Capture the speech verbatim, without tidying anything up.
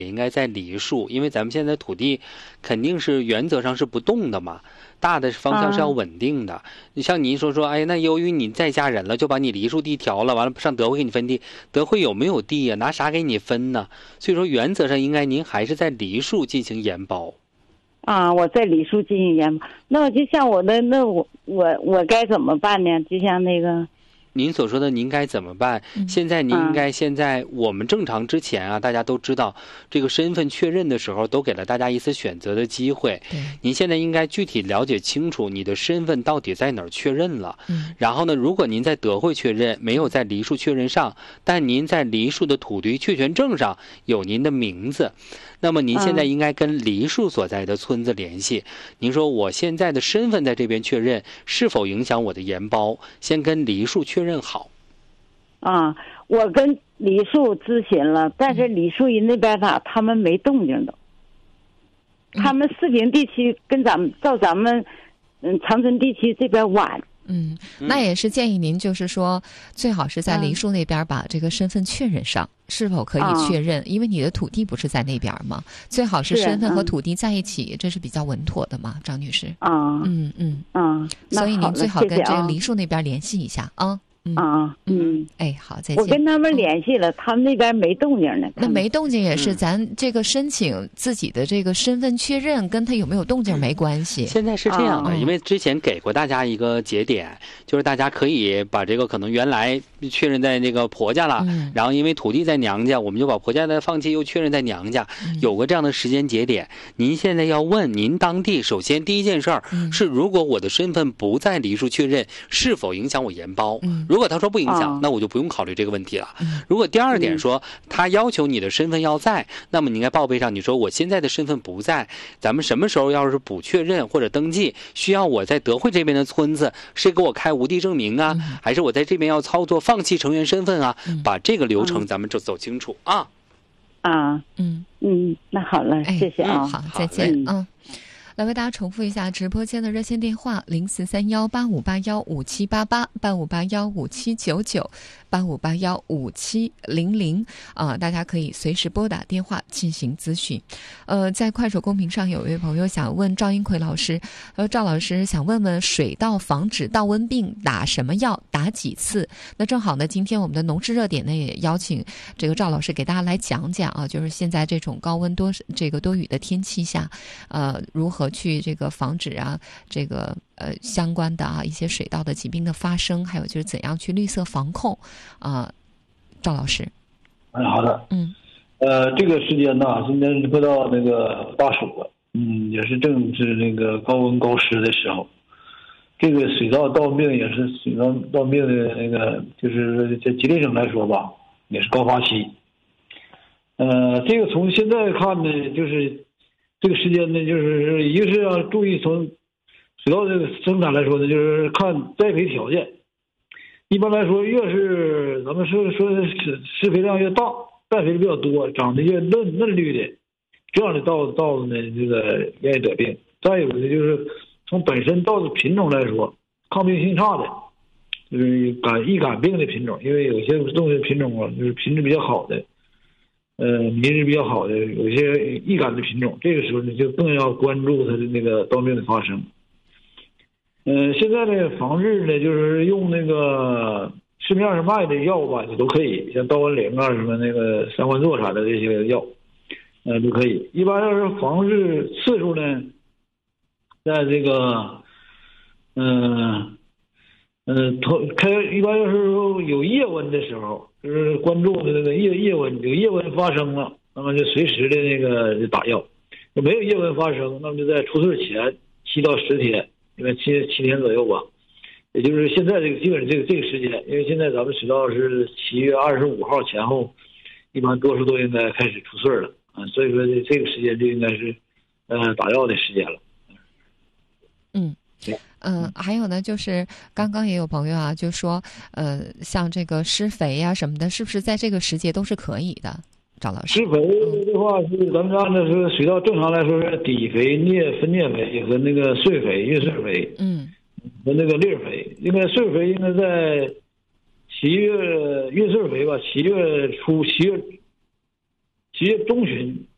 也应该在梨树，因为咱们现在土地肯定是原则上是不动的嘛，大的方向是要稳定的。你、啊、像您说说，哎，那由于你再加人了，就把你梨树地调了，完了上德惠给你分地，德惠有没有地呀、啊？拿啥给你分呢？所以说原则上应该您还是在梨树进行研包。 啊，我在梨树进行研包，那我就像我的那我我我该怎么办呢？就像那个。 您所说的您该怎么办？现在您应该现在我们正常之前啊，大家都知道这个身份确认的时候都给了大家一次选择的机会。您现在应该具体了解清楚你的身份到底在哪儿确认了。然后呢，如果您在德惠确认没有在梨树确认上，但您在梨树的土地确权证上有您的名字，那么您现在应该跟梨树所在的村子联系。您说我现在的身份在这边确认，是否影响我的研包？先跟梨树确认好。 啊，我跟梨树咨询了，但是梨树人那边吧，他们没动静的。他们四平地区跟咱们到咱们嗯长春地区这边晚。 嗯，那也是建议您，就是说，最好是在梨树那边把这个身份确认上，是否可以确认？因为你的土地不是在那边嘛，最好是身份和土地在一起，这是比较稳妥的嘛，张女士。 啊， 嗯嗯嗯， 所以您最好跟这个梨树那边联系一下啊。 啊，嗯， 哎，好，再见。 我跟他们联系了，他们那边没动静呢。 那没动静也是咱这个申请自己的这个身份确认，跟他有没有动静没关系。 现在是这样的，因为之前给过大家一个节点，就是大家可以把这个可能原来确认在那个婆家了，然后因为土地在娘家，我们就把婆家的放弃，又确认在娘家，有个这样的时间节点。您现在要问您当地，首先第一件事儿是，如果我的身份不在梨树确认，是否影响我研包？如果他说不影响，那我就不用考虑这个问题了。如果第二点说他要求你的身份要在，那么你应该报备上，你说我现在的身份不在，咱们什么时候要是补确认或者登记，需要我在德惠这边的村子是给我开无地证明啊，还是我在这边要操作放弃成员身份啊？把这个流程咱们就走清楚啊。 啊，嗯嗯，那好了，谢谢啊， 好，再见，嗯。来为大家重复一下直播间的热线电话：零四三幺八五八幺五七八八、八五八幺五七九九、八五八幺五七零零啊，大家可以随时拨打电话进行咨询。呃，在快手公屏上有一位朋友想问赵英奎老师，呃，赵老师想问问水稻防止稻瘟病打什么药，打几次？那正好呢，今天我们的农事热点呢也邀请这个赵老师给大家来讲讲啊，就是现在这种高温多这个多雨的天气下，呃，如何去这个防止啊，这个呃相关的啊一些水稻的疾病的发生，还有就是怎样去绿色防控啊、呃，赵老师。 嗯，好的， 嗯， 呃，这个时间呢，现在是快到那个大暑了，嗯，也是正是那个高温高湿的时候，这个水稻稻病也是水稻稻病的那个，就是在吉林省来说吧，也是高发期。呃，这个从现在看呢，就是这个时间呢，就是一个是要注意从水稻这个生产来说呢，就是看栽培条件。一般来说，越是咱们说说施施肥量越大，氮肥比较多，长得越嫩嫩绿的，这样的稻稻子呢，这个愿意得病。再有的就是从本身稻子品种来说，抗病性差的，就是感易感病的品种，因为有些动物品种啊，就是品质比较好的，呃，品质比较好的，有些易感的品种，这个时候呢，就更要关注它的那个稻病的发生。呃，现在呢，防治呢，就是用那个市面上卖的药吧，也都可以，像稻瘟灵啊，什么那个三环唑啥的这些药，呃，都可以。一般要是防治次数呢，在这个，嗯、呃，呃，头开一般要是说有夜温的时候，就是关注的那个夜夜温，有夜温发生了，那么就随时的那个打药；没有夜温发生，那么就在出穗前七到十天。因为七七天左右吧，也就是现在这个基本这个这个时间，因为现在咱们水稻是七月二十五号前后，一般多数都应该开始出穗了啊，所以说这个时间就应该是呃打药的时间了。 嗯。嗯、呃，还有呢，就是刚刚也有朋友啊，就说呃，像这个施肥呀、啊、什么的，是不是在这个时节都是可以的？赵老师， 施肥的话是咱们按照说水稻正常来说是底肥、畊分畊肥和那个穗肥、运穗肥， 嗯， 和那个粒肥。应该穗肥应该在七月，运穗肥吧，七月初、七月七月中旬